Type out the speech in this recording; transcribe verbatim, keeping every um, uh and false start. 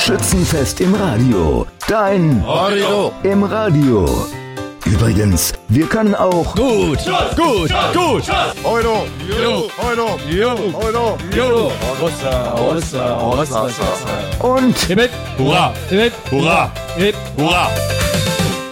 Schützenfest im Radio. Dein Radio im Radio. Übrigens, wir können auch gut, gut, gut. Euro, Jo, Euro, jo, Euro. jo. Rossa, Rossa, Rossa, und Hip, hip, hurra, hip, hurra, hip, hurra.